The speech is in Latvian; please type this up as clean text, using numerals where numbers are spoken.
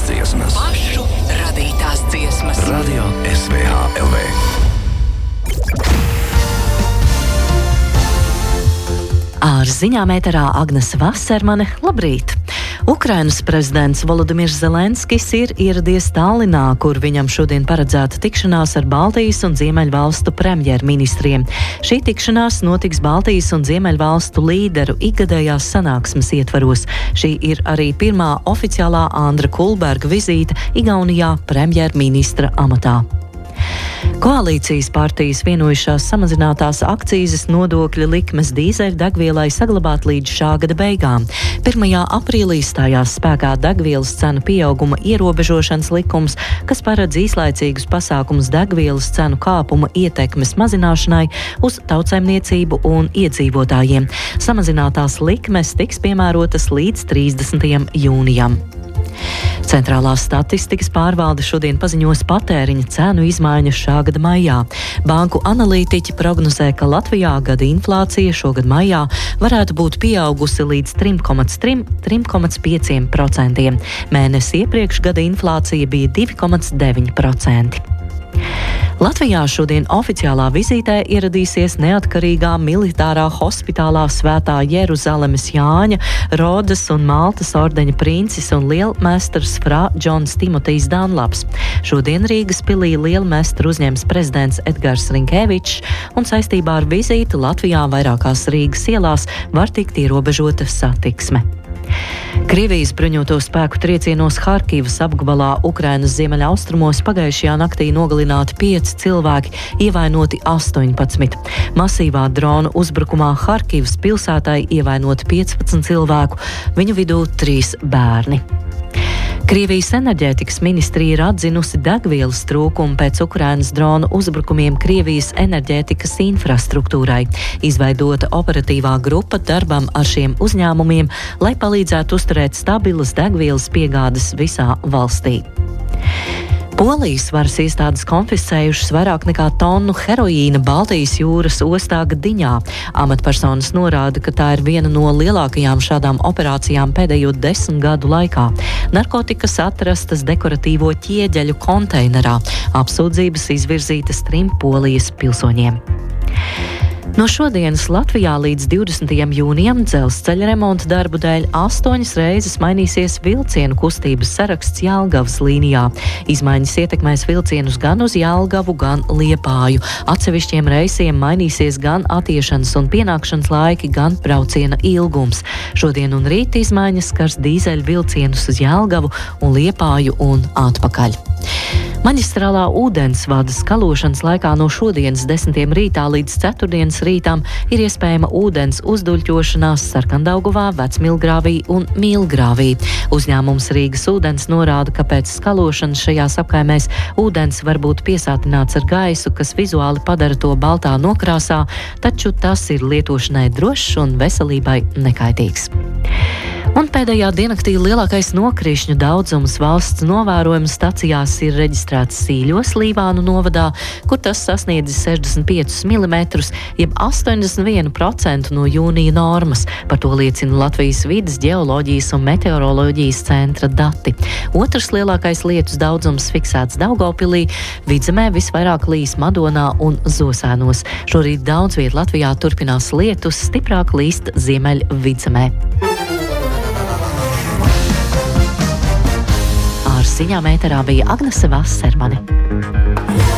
dziesmas. Pašu radītās dziesmas. Radio SVH LV. Ar ziņām ēterā Agnese Vasermane, labrīt! Ukrainas prezidents Volodimirs Zelenskis ir ieradies Tallinā, kur viņam šodien paredzēta tikšanās ar Baltijas un Ziemeļvalstu premjerministriem. Šī tikšanās notiks Baltijas un Ziemeļvalstu līderu ikgadējās sanāksmes ietvaros. Šī ir arī pirmā oficiālā Andra Kulberga vizīte Igaunijā premjerministra amatā. Koalīcijas partijas vienojušās samazinātās akcīzes nodokļa likmes dīzeļdegvielai saglabāt līdz šā gada beigām. 1. aprīlī stājās spēkā degvielas cenu pieauguma ierobežošanas likums, kas paredz īslaicīgus pasākumus degvielas cenu kāpuma ietekmes mazināšanai uz tautsaimniecību un iedzīvotājiem. Samazinātās likmes tiks piemērotas līdz 30. jūnijam. Centrālās statistikas pārvalde šodien paziņos patēriņa cenu izmaiņas šā gada maijā. Banku analītiķi prognozē, ka Latvijā gada inflācija šogad maijā varētu būt pieaugusi līdz 3,5%. Mēnesi iepriekš gada inflācija bija 2,9%. Latvijā šodien oficiālā vizītē ieradīsies neatkarīgā militārā hospitālā Svētā Jeruzalemes Jāņa, Rodes un Maltas ordeņa princis un lielmestrs frā Džons Timotejs Danlaps. Šodien Rīgas pilī lielmestru uzņems prezidents Edgars Rinkevičs, un saistībā ar vizīti Latvijā vairākās Rīgas ielās var tikt ierobežota satiksme. Krievijas bruņoto spēku triecienos Harkivas apgabalā Ukrainas ziemeļaustrumos pagājušajā naktī nogalināti 5 cilvēki, ievainoti 18. Masīvā drona uzbrukumā Harkivas pilsētai ievainoti 15 cilvēku, viņu vidū 3 bērni. Krievijas enerģētikas ministrija ir atzinusi degvielas trūkumu pēc Ukrainas drona uzbrukumiem Krievijas enerģētikas infrastruktūrai. Izveidota operatīvā grupa darbam ar šiem uzņēmumiem, lai palīdzētu uzturēt stabilas degvielas piegādes visā valstī. Polijas varas iestādes konfiscējušas vairāk nekā tonu heroīna Baltijas jūras ostā Gdiņā. Amatpersonas norāda, ka tā ir viena no lielākajām šādām operācijām pēdējo 10 gadu laikā. Narkotikas atrastas dekoratīvo ķieģeļu konteinerā. Apsūdzības izvirzītas 3 Polijas pilsoņiem. No šodienas Latvijā līdz 20. jūnijam dzelzceļa remonta darbu dēļ 8 reizes mainīsies vilcienu kustības saraksts Jelgavas līnijā. Izmaiņas ietekmēs vilcienus gan uz Jelgavu, gan Liepāju. Atsevišķiem reisiem mainīsies gan attiešanas un pienākšanas laiki, gan brauciena ilgums. Šodien un rīt izmaiņas skars dīzeļu vilcienus uz Jelgavu un Liepāju un atpakaļ. Maģistrālā ūdensvada skalošanas laikā no šodienas 10. rītā līdz 4. rītam ir iespējama ūdens uzduļķošanās Sarkandaugavā, Vecmilgrāvī un Milgrāvī. Uzņēmums Rīgas ūdens norāda, ka pēc skalošanas šajās apkaimēs ūdens var būt piesātināts ar gaisu, kas vizuāli padara to baltā nokrāsā, taču tas ir lietošanai drošs un veselībai nekaitīgs. Un pēdējā diennaktī lielākais nokrišņu daudzums valsts novērojuma stacijās ir reģistrēts Sīļos, Līvānu novadā, kur tas sasniedzis 65 mm, jeb 81% no jūnija normas. Par to liecina Latvijas vides, ģeoloģijas un meteoroloģijas centra dati. Otrs lielākais lietus daudzums fiksēts Daugavpilī, Vidzemē visvairāk līs Madonā un Zosēnos. Šorīt daudz viet Latvijā turpinās lietus, stiprāk līst Ziemeļvidzemē. Ziņām ēterā bija Agnese Vasermane.